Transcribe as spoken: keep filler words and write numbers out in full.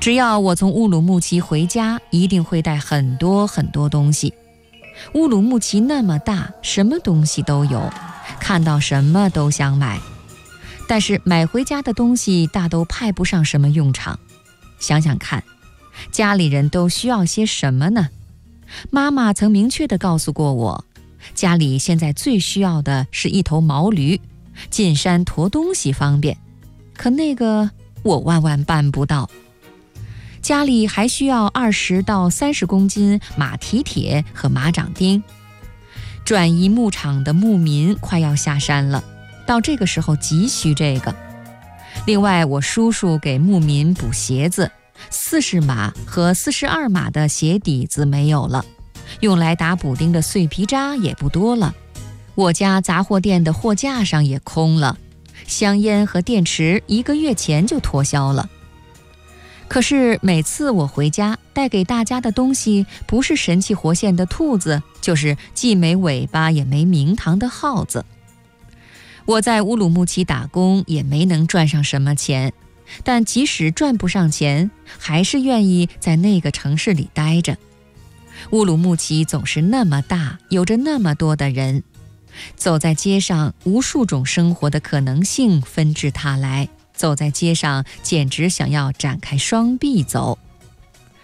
只要我从乌鲁木齐回家，一定会带很多很多东西。乌鲁木齐那么大，什么东西都有，看到什么都想买。但是买回家的东西大都派不上什么用场。想想看，家里人都需要些什么呢？妈妈曾明确地告诉过我，家里现在最需要的是一头毛驴，进山驮东西方便。可那个我万万办不到。家里还需要二十到三十公斤马蹄铁和马掌钉。转移牧场的牧民快要下山了，到这个时候急需这个。另外，我叔叔给牧民补鞋子，四十码和四十二码的鞋底子没有了，用来打补丁的碎皮渣也不多了。我家杂货店的货架上也空了，香烟和电池一个月前就脱销了。可是每次我回家带给大家的东西，不是神气活现的兔子，就是既没尾巴也没名堂的耗子。我在乌鲁木齐打工也没能赚上什么钱，但即使赚不上钱，还是愿意在那个城市里待着。乌鲁木齐总是那么大，有着那么多的人，走在街上，无数种生活的可能性纷至沓来，走在街上简直想要展开双臂走。